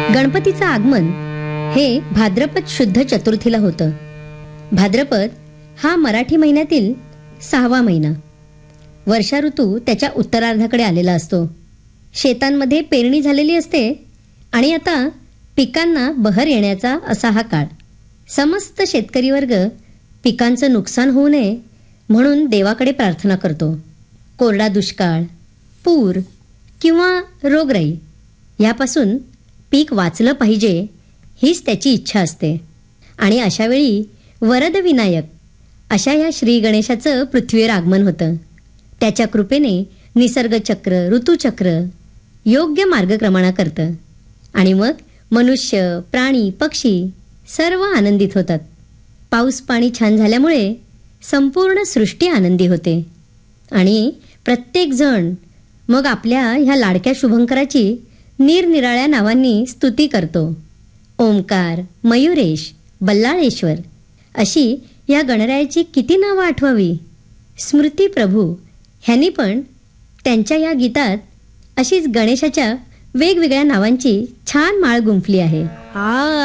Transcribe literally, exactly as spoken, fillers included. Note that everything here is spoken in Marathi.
गणपतीचं आगमन हे भाद्रपद शुद्ध चतुर्थीला होतं. भाद्रपद हा मराठी महिन्यातील सहावा महिना. वर्षा ऋतू त्याच्या उत्तरार्धाकडे आलेला असतो. शेतांमध्ये पेरणी झालेली असते आणि आता पिकांना बहर येण्याचा असा हा काळ. समस्त शेतकरी वर्ग पिकांचं नुकसान होऊ नये म्हणून देवाकडे प्रार्थना करतो. कोरडा दुष्काळ, पूर किंवा रोगराई यापासून पीक वाचलं पाहिजे हीच त्याची इच्छा असते. आणि अशावेळी वरदविनायक अशा या श्री गणेशाचं पृथ्वीवर आगमन होतं. त्याच्या कृपेने निसर्गचक्र, ऋतुचक्र योग्य मार्गक्रमणा करतं आणि मग मनुष्य, प्राणी, पक्षी सर्व आनंदित होतात. पाऊस पाणी छान झाल्यामुळे संपूर्ण सृष्टी आनंदी होते आणि प्रत्येकजण मग आपल्या ह्या लाडक्या शुभंकराची निरनिराळ्या नावांनी स्तुती करतो. ओंकार, मयुरेश, बल्लाळेश्वर अशी या गणरायाची किती नावं आठवावी. स्मृती प्रभू ह्यांनी पण त्यांच्या या गीतात अशीच गणेशाच्या वेगवेगळ्या नावांची छान माळ गुंफली आहे. आ